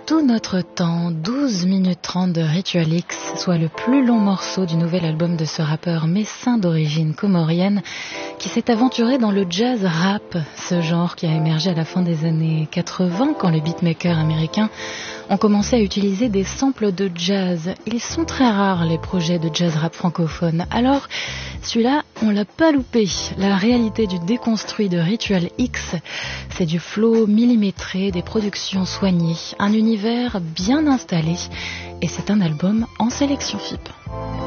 tout notre temps, 12 minutes 30 de Ritual X, soit le plus long morceau du nouvel album de ce rappeur messin d'origine comorienne qui s'est aventuré dans le jazz rap, ce genre qui a émergé à la fin des années 80 quand les beatmakers américains ont commencé à utiliser des samples de jazz. Ils sont très rares les projets de jazz rap francophone. Alors, celui-là, on l'a pas loupé. La réalité du déconstruit de Ritual X, c'est du flow millimétré, des productions soignées, un univers bien installé, et c'est un album en sélection FIP.